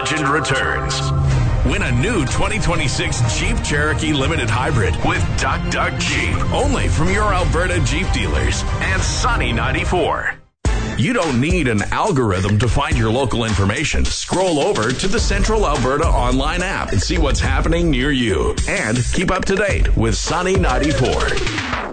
legend returns. Win a new 2026 Jeep Cherokee Limited Hybrid with Duck Duck Jeep. Only from your Alberta Jeep dealers and Sunny 94. You don't need an algorithm to find your local information. Scroll over to the Central Alberta online app and see what's happening near you. And keep up to date with Sunny 94.